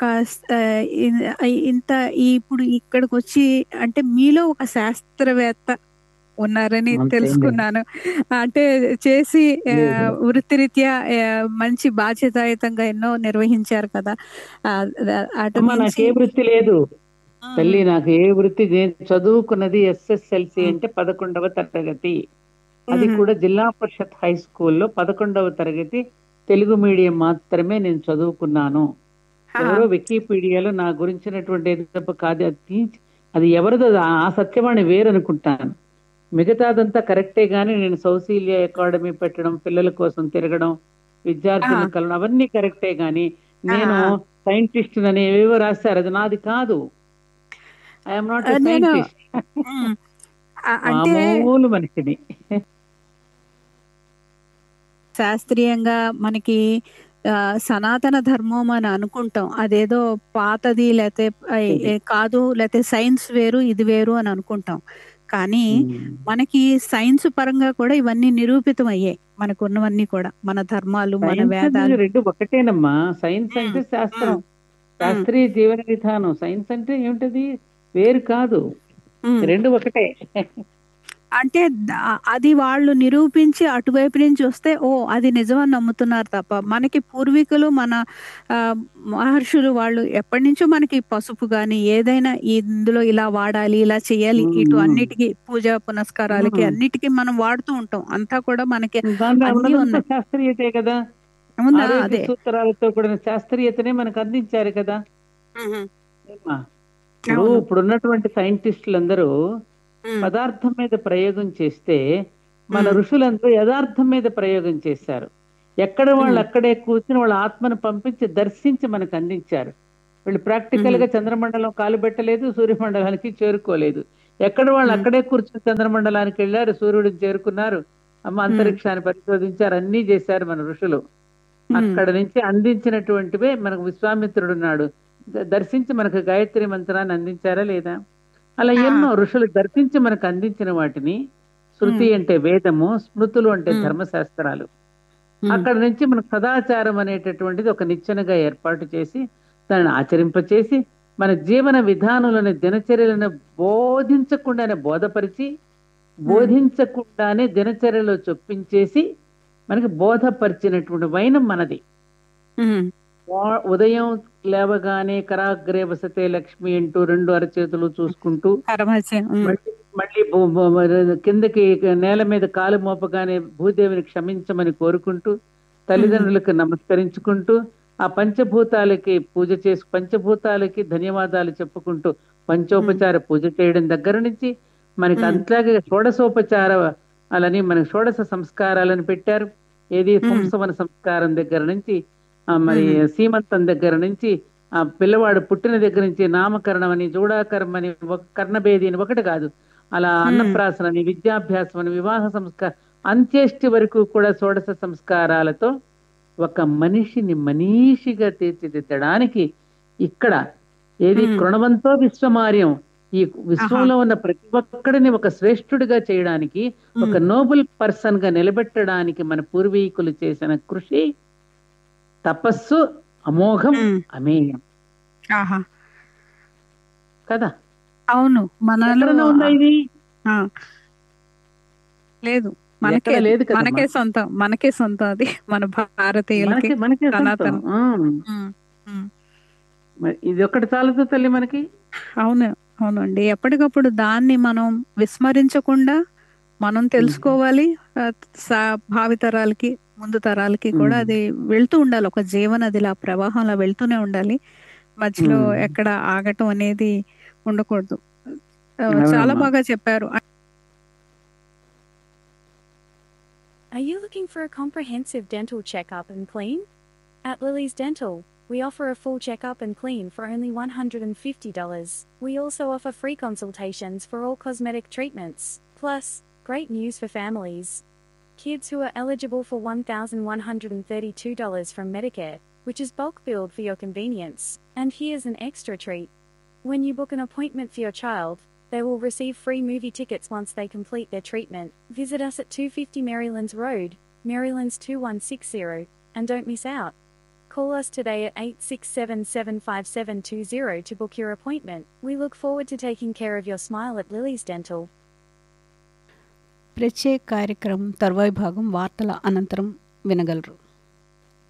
ఒక ఇంత ఇప్పుడు ఇక్కడికొచ్చి అంటే మీలో ఒక శాస్త్రవేత్త ఉన్నారని అంత ఏం లేదు. తెలుసుకున్నాను. అంటే చేసి లేదు. వృత్తిరీత్యా మంచి బాధ్యతాయుతంగా ఎన్నో నిర్వహించారు కదా! అటు అమ్మ మించి నాకే వృత్తి లేదు. హుహు. తల్లి నాకు ఏ వృత్తి, నేను చదువుకున్నది ఎస్ఎస్ఎల్సి హ్మ్. అంటే 11వ తరగతి. అది హుహు. కూడా జిల్లా పరిషత్ హై స్కూల్‌లో 11వ తరగతి తెలుగు మీడియం మాత్రమే నేను చదువుకున్నాను. ఆహా! ఎవరో వికీపీడియాలో నా గురించినటువంటి ఏదో తప్ప కాదు. అది ఎవరిదో ఆ సత్యవాణి వేరనుకుంటాను. మిగతాదంతా కరెక్టే గాని నేను సౌశీల్య అకాడమీ పెట్టడం, పిల్లల కోసం తిరగడం, ఆహా! విద్యార్థులను కలవడం అవన్నీ కరెక్టే గాని నేను ఆహా! సైంటిస్ట్‌నని ఏవేవో రాశారు. అది నాది కాదు. ఐ యామ్ నాట్ ఎ నేను సైంటిస్ట్. హ్మ్. అంటే మామూలు మనిషిని. శాస్త్రీయంగా మనకి సనాతన ధర్మం అని అనుకుంటాం. అదేదో పాతది లేతే ఇది. కాదు లేతే సైన్స్ వేరు, ఇది వేరు అని అనుకుంటాం. కానీ హ్మ్. మనకి సైన్స్ పరంగా కూడా ఇవన్నీ నిరూపితం అయ్యాయి. మనకున్నవన్నీ కూడా. మన ధర్మాలు, మన సైన్స్ అనేది వేదాలు. 2 ఒకటేనమ్మా. సైన్స్ హ్మ్. అంటే హ్మ్. శాస్త్రం. హ్మ్. శాస్త్రీయ జీవన విధానం. సైన్స్ అంటే ఏమిటది? వేరు కాదు. హ్మ్. 2 ఒకటే. అంటే అది వాళ్ళు నిరూపించి అటువైపు నుంచి వస్తే ఓహ్! అది నిజమని నమ్ముతున్నారు తప్ప, మనకి పూర్వీకులు మన ఆహ్, మహర్షులు వాళ్ళు ఎప్పటినుంచో మనకి పసుపు గాని, ఏదైనా ఇందులో ఇలా వాడాలి, ఇలా చేయాలి, హ్మ్. ఇటు హ్మ్. అన్నిటికి పూజా పునస్కారాలకి హ్మ్. అన్నిటికి మనం వాడుతూ ఉంటాం. అంతా కూడా మనకి దాంట్లో అన్నీ ఉన్నదంతా ఉన్నాయి. శాస్త్రీయతే కదా! అవునా? ఆరోగ్య అదే. సూత్రాలతో కూడిన శాస్త్రీయతనే మనకు అందించారు కదా! హుహు. ఏమ్మా? ఇప్పుడు అవును. ఇప్పుడున్నటువంటి సైంటిస్టులందరూ హ్మ్. పదార్థం మీద ప్రయోగం చేస్తే, మన హ్మ్. ఋషులందరూ యదార్థం మీద ప్రయోగం చేశారు. ఎక్కడ వాళ్ళు హ్మ్. అక్కడే కూర్చుని వాళ్ళ ఆత్మను పంపించి దర్శించి మనకు అందించారు. వీళ్ళు హుహు. ప్రాక్టికల్‌గా చంద్రమండలం కాలు పెట్టలేదు, సూర్యమండలానికి చేరుకోలేదు. ఎక్కడ వాళ్ళు హ్మ్. అక్కడే కూర్చొని చంద్రమండలానికి వెళ్లారు, సూర్యుడిని చేరుకున్నారు. హ్మ్. అంతరిక్షాన్ని పరిశోధించారు. అన్నీ చేశారు మన ఋషులు. హ్మ్. అక్కడ నుంచి అందించినటువంటివే మనకు విశ్వామిత్రుడున్నాడు. దర్శించి మనకు గాయత్రి మంత్రాన్ని అందించారా లేదా? అలా ఆహా! ఎన్నో ఋషులు దర్శించి మనకు అందించిన వాటిని శృతి హ్మ్. అంటే వేదము, స్మృతులు అంటే హ్మ్. ధర్మశాస్త్రాలు. హ్మ్. అక్కడ నుంచి మనకు సదాచారం అనేటటువంటిది ఒక నిచ్చెనగా ఏర్పాటు చేసి, దాన్ని ఆచరింపచేసి, మన జీవన విధానాలను, దినచర్యలను బోధించకుండానే బోధపరిచి, హ్మ్. బోధించకుండానే దినచర్యలో చొప్పించేసి, మనకి బోధపరిచినటువంటి వైనం మనది. హ్మ్. ఉదయం లేవగానే కరాగ్రే వసతే లక్ష్మి అంటూ 2 అరచేతులు చూసుకుంటూ, పరమహంస. హ్మ్. మళ్ళీ మళ్ళీ బు బు మ కిందకి నేల మీద కాలు మోపగానే భూదేవిని క్షమించమని కోరుకుంటూ, హ్మ్. తల్లిదండ్రులకు నమస్కరించుకుంటూ, ఆ పంచభూతాలకి పూజ చేసి పంచభూతాలకి ధన్యవాదాలు చెప్పుకుంటూ, హ్మ్. పంచోపచార పూజ చేయడం దగ్గర నుంచి, మనకి హ్మ్. అట్లాగే షోడశోపచార అలని మనకి షోడశ సంస్కారాలను పెట్టారు. ఏది హ్మ్. పుంసవన సంస్కారం దగ్గర నుంచి, మరి హుహు. సీమంతం దగ్గర నుంచి, ఆ పిల్లవాడు పుట్టిన దగ్గర నుంచి నామకరణం అని, జూడాకరం అని, కర్ణభేది అని ఒకటి కాదు. అలా హ్మ్. అన్నప్రాసన అని, విద్యాభ్యాసం అని, వివాహ సంస్కారం, అంత్యేష్టి వరకు కూడా షోడశ సంస్కారాలతో ఒక మనిషిని మనీషిగా తీర్చిదిద్దడానికి ఇక్కడ ఏది హ్మ్. కృణవంతో విశ్వమార్యం, ఈ ఆహా! విశ్వంలో ఉన్న ప్రతి ఒక్కడిని ఒక శ్రేష్ఠుడిగా చేయడానికి, ఒక హ్మ్. నోబుల్ పర్సన్ గా నిలబెట్టడానికి మన పూర్వీకులు చేసిన కృషి, తపస్సు అమోఘం, హ్మ్. అమేయం ఆహా! కదా! అవును. మనలో ఎక్కడన్నా ఉందా ఇది? ఆ! లేదు. ఇది మనకే ఎక్కడ అది. లేదు కదమ్మా. మనకే సొంతం. మనకే సొంతం అది. మన భారతీయులకి మనకి మనకే సొంతం. సనాతనం. హ్మ్. హ్మ్. మరి ఇది ఒక్కటి చాలదు తల్లి మనకి. అవును. అవునండి. ఎప్పటికప్పుడు దాన్ని మనం విస్మరించకుండా మనం ఉమ్, తెలుసుకోవాలి. ఆహ్, సా భావితరాలకి, ముందు తరాలకి కూడా ఉమ్, అది వెళ్తూ ఉండాలి. ఒక జీవనదిలా ప్రవాహంలా వెళ్తూనే ఉండాలి. మధ్యలో ఉమ్. ఎక్కడ ఆగటం అనేది ఉండకూడదు. చాలా అవునమ్మా. బాగా చెప్పారు. Are you looking for a comprehensive dental checkup and clean? At Lily's Dental, we offer a full checkup and clean for only $150. We also offer free consultations for all cosmetic treatments. Plus, great news for families. Kids who are eligible for $1,132 from Medicare, which is bulk billed for your convenience. And here's an extra treat. When you book an appointment for your child, they will receive free movie tickets once they complete their treatment. Visit us at 250 Marylands Road, Marylands 2160, and don't miss out. Call us today at 86775720 to book your appointment. We look forward to taking care of your smile at Lily's Dental. ప్రత్యేక కార్యక్రమం తర్వాయి భాగం వార్తల అనంతరం వినగలరు.